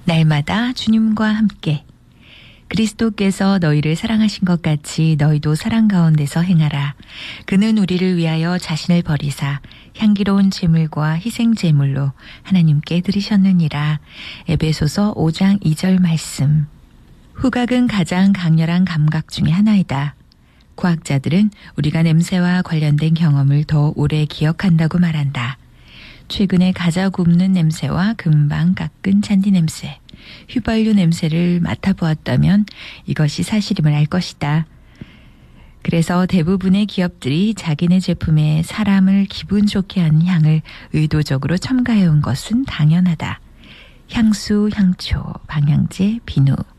날마다 주님과 함께. 그리스도께서 너희를 사랑하신 것 같이 너희도 사랑 가운데서 행하라. 그는 우리를 위하여 자신을 버리사 향기로운 제물과 희생 제물로 하나님께 드리셨느니라. 에베소서 5장 2절 말씀. 후각은 가장 강렬한 감각 중의 하나이다. 과학자들은 우리가 냄새와 관련된 경험을 더 오래 기억한다고 말한다. 최근에 가자 굽는 냄새와 금방 깎은 잔디 냄새, 휘발유 냄새를 맡아보았다면 이것이 사실임을 알 것이다. 그래서 대부분의 기업들이 자기네 제품에 사람을 기분 좋게 하는 향을 의도적으로 첨가해온 것은 당연하다. 향수, 향초, 방향제, 비누.